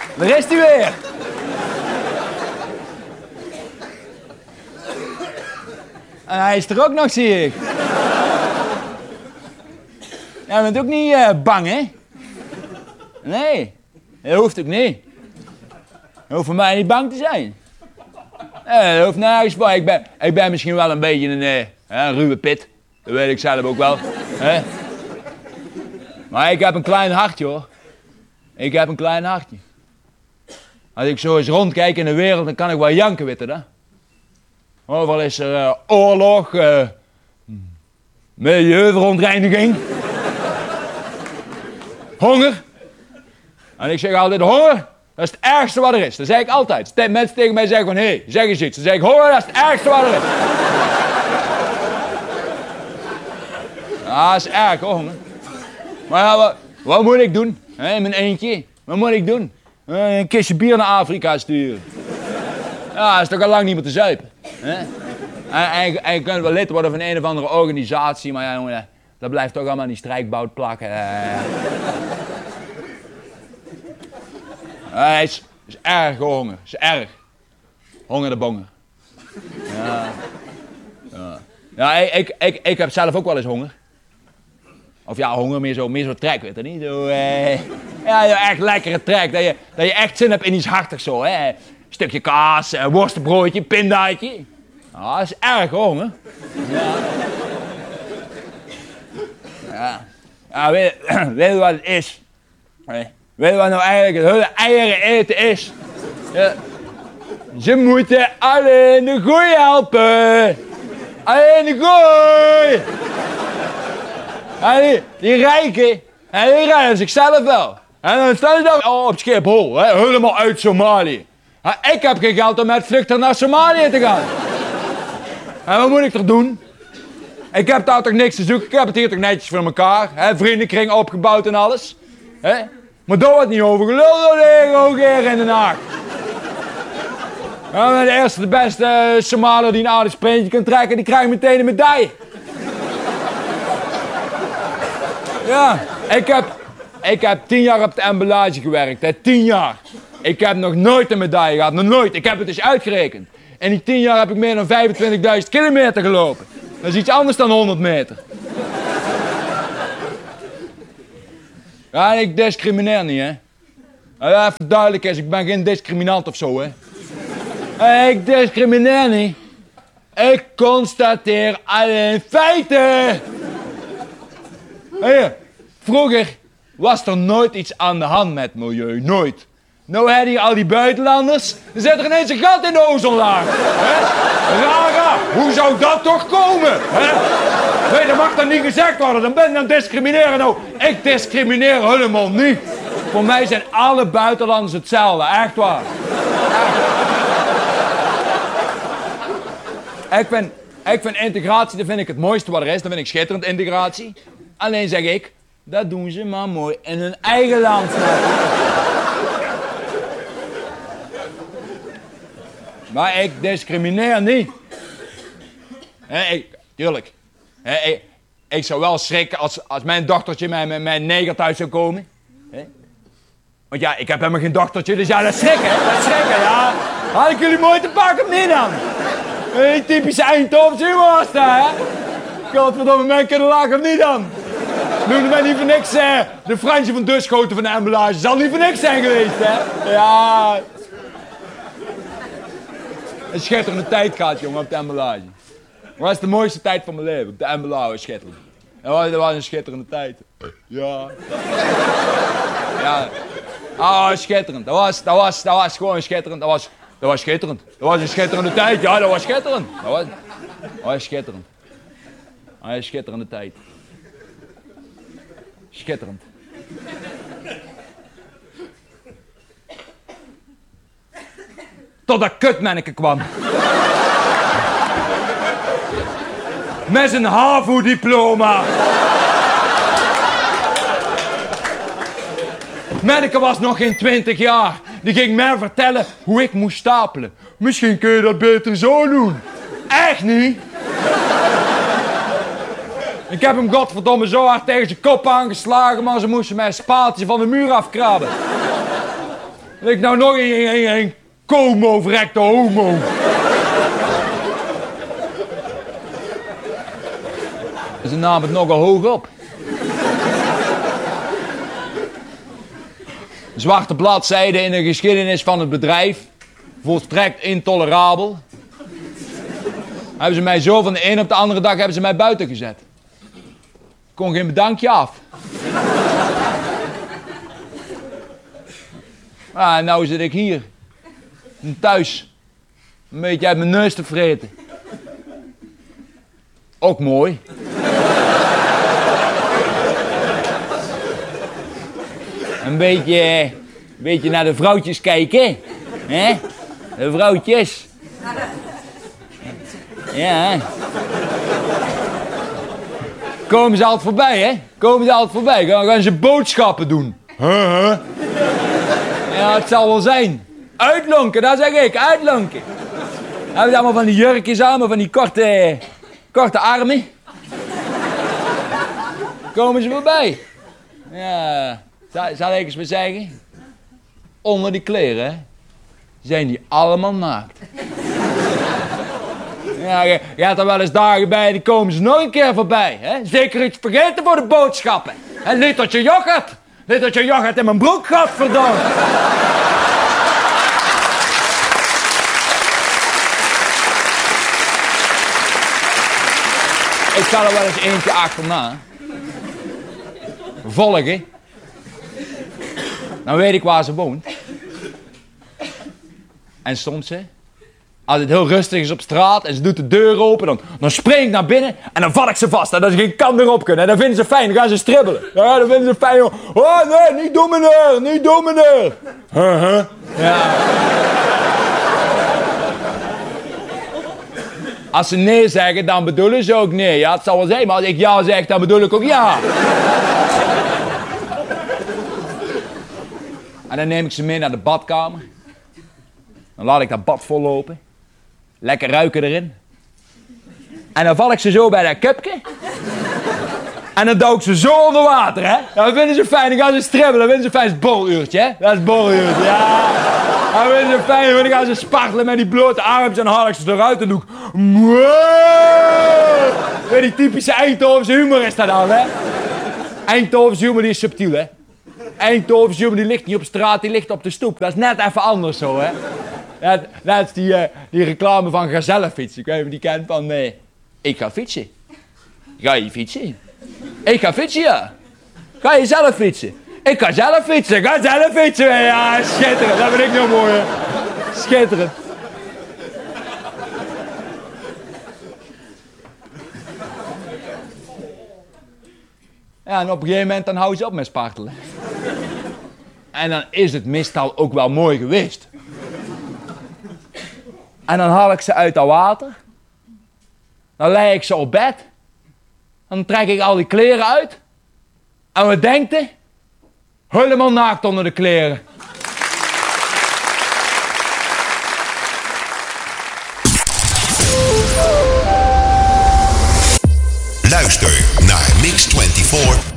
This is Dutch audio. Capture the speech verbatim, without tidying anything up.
Daar is hij weer. En hij is er ook nog, zie ik. Jij bent ook niet uh, bang, hè? Nee, dat hoeft ook niet. Je hoeft voor mij niet bang te zijn. Nee, dat hoeft nergens voor. Ik ben, ik ben misschien wel een beetje een, uh, een ruwe pit. Dat weet ik zelf ook wel. Hè? Maar ik heb een klein hartje, hoor. Ik heb een klein hartje. Als ik zo eens rondkijk in de wereld, dan kan ik wel janken, weet je dat? Overal is er uh, oorlog, uh, milieuverontreiniging, honger. En ik zeg altijd, honger, dat is het ergste wat er is. Dat zeg ik altijd. Als mensen tegen mij zeggen van, hé, hey, zeg eens iets. Dan zeg ik, honger, dat is het ergste wat er is. Ja, dat is erg, hoor, honger. Maar ja, wat, wat moet ik doen? He, in mijn eentje. Wat moet ik doen? Een kistje bier naar Afrika sturen. Ja, dat is toch al lang niet meer te zuipen. He? En, en, en je kunt wel lid worden van een of andere organisatie, maar ja, jongen, dat blijft toch allemaal in die strijkbout plakken. Het is, is erg honger, is erg. Honger de bonger. Ja, ja. ja ik, ik, ik, ik heb zelf ook wel eens honger. Of ja, honger, meer zo, meer zo trek, weet je niet? Zo, eh, ja, echt lekkere trek, dat je, dat je echt zin hebt in iets hartigs zo, hè. Stukje kaas, uh, worstenbroodje, pindaatje. Ja, dat is erg honger. Ja. Ja. Ja, weet, weet je wat het is? Weet je wat nou eigenlijk het hele eieren eten is? Ja. Ze moeten alleen de goeie helpen. Alleen de goeie. En die, die rijken, en die rijden zichzelf wel. En dan staan ze dan oh, op Schiphol, hè, helemaal uit Somalië. En ik heb geen geld om met vluchten naar Somalië te gaan. En wat moet ik er doen? Ik heb daar toch niks te zoeken, ik heb het hier toch netjes voor elkaar. Hè, vriendenkring opgebouwd en alles. Hè? Maar daar wordt niet over gelul door de hoogheren in Den Haag. Ja, de eerste, de beste Somaliër die een aardig sprintje kan trekken, die krijgt meteen een medaille. Ja, ik heb, ik heb tien jaar op de emballage gewerkt, hè, tien jaar. Ik heb nog nooit een medaille gehad, nog nooit. Ik heb het dus uitgerekend. In die tien jaar heb ik meer dan vijfentwintigduizend kilometer gelopen. Dat is iets anders dan honderd meter. Ja, ik discrimineer niet, hè. Ja, even duidelijk is, ik ben geen discriminant of zo, hè. Ik discrimineer niet. Ik constateer alleen feiten. Hey, vroeger was er nooit iets aan de hand met het milieu, nooit. Nou heb je al die buitenlanders, dan zit er ineens een gat in de ozonlaag. Rara, hoe zou dat toch komen? Hè? Nee, dat mag dan niet gezegd worden, dan ben je aan het discrimineren. Nou, ik discrimineer helemaal niet. Voor mij zijn alle buitenlanders hetzelfde, echt waar. Echt. Ik vind, ik vind integratie, dat vind ik het mooiste wat er is, dat vind ik schitterend, integratie. Alleen zeg ik, dat doen ze maar mooi in hun eigen land. Maar ik discrimineer niet. He, ik, tuurlijk. He, ik, ik zou wel schrikken als, als mijn dochtertje met, met mijn neger thuis zou komen. He? Want ja, ik heb helemaal geen dochtertje, dus ja, dat is schrikken, dat is schrikken, ja. Had ik jullie mooi te pakken of niet dan? Hey, typische Eindhovense humor is dat, hè? Godverdomme, mij kunnen lachen of niet dan? Noemde mij niet voor niks eh, de Fransje van Duschoten van de emballage. Zal niet voor niks zijn geweest, hè? Ja. Een schitterende tijd gehad, jongen, op de emballage. Dat was de mooiste tijd van mijn leven, op de emballage, schitterend. Dat was, dat was een schitterende tijd. Ja. Ja. Ah, schitterend. Dat was, dat was, dat was gewoon schitterend. Dat was, dat was schitterend. Dat was een schitterende tijd. Ja, dat was schitterend. Dat was, dat was schitterend. Dat was een schitterende tijd. Schitterend. Tot dat kutmanneke kwam. Met zijn HAVO-diploma. Manneke was nog geen twintig jaar. Die ging mij vertellen hoe ik moest stapelen. Misschien kun je dat beter zo doen. Echt niet? Ik heb hem godverdomme zo hard tegen zijn kop aangeslagen, maar ze moesten mij een spaaltje van de muur afkrabben. Ligt nou nog een, een, een como verrekte homo. Ze namen het nogal hoog op. Zwarte bladzijde in de geschiedenis van het bedrijf. Volstrekt intolerabel. Hebben ze mij zo van de een op de andere dag hebben ze mij buiten gezet. Ik kon geen bedankje af. Ah, en nou zit ik hier. Thuis. Een beetje uit mijn neus te vreten. Ook mooi. Een beetje, een beetje naar de vrouwtjes kijken. Hè? De vrouwtjes. Ja. Komen ze altijd voorbij, hè? Komen ze altijd voorbij. Dan gaan ze boodschappen doen. Huh, huh? Ja, het zal wel zijn. Uitlonken, dat zeg ik. Uitlonken. Dan hebben ze allemaal van die jurkjes aan, van die korte, korte armen. Komen ze voorbij. Ja, zal, zal ik eens maar zeggen? Onder die kleren, hè, zijn die allemaal naakt. Ja, je, je hebt er wel eens dagen bij, die komen ze nog een keer voorbij. Hè? Zeker iets vergeten voor de boodschappen. En litertje yoghurt. Litertje yoghurt in mijn broek, godverdomme. Ik ga er wel eens eentje achterna. Volgen. Dan weet ik waar ze woont. En soms, hè, als het heel rustig is op straat en ze doet de deur open, dan, dan spring ik naar binnen en dan val ik ze vast. En dat ze geen kant meer op kunnen. En dan vinden ze fijn, dan gaan ze stribbelen. Ja, dan vinden ze fijn. Oh nee, niet doen meneer, niet doen meneer. Huh, huh. Ja. Als ze nee zeggen, dan bedoelen ze ook nee. Ja, het zal wel zijn, maar als ik ja zeg, dan bedoel ik ook ja. En dan neem ik ze mee naar de badkamer. Dan laat ik dat bad vol lopen. Lekker ruiken erin. En dan val ik ze zo bij dat cupje. En dan duik ik ze zo onder water, hè. Dan vinden ze fijn, dan gaan ze stribbelen. Dan vinden ze fijn, dat is het boluurtje, hè. Dat is het boluurtje, ja. Dan vinden ze fijn, dan gaan ze spartelen met die blote armpjes. En dan haal ik ze eruit en doe ik... Weet die typische Eindhovense humor is dat dan, hè. Eindhovense humor die is subtiel, hè. Eindhovense humor die ligt niet op straat, die ligt op de stoep. Dat is net even anders zo, hè. Dat, dat is die, uh, die reclame van Gazellenfietsen. Ik weet niet of je die kent van... Nee, ik ga fietsen. Ga je fietsen? Ik ga fietsen, ja. Ga je zelf fietsen? Ik ga zelf fietsen. Ga zelf fietsen. Ja, schitterend. Dat vind ik nog mooi, hè. Schitterend. Ja, en op een gegeven moment dan hou je op met spartelen. En dan is het meestal ook wel mooi geweest. En dan haal ik ze uit dat water. Dan leg ik ze op bed. Dan trek ik al die kleren uit. En wat denkt u? Helemaal naakt onder de kleren. Luister naar Mix vierentwintig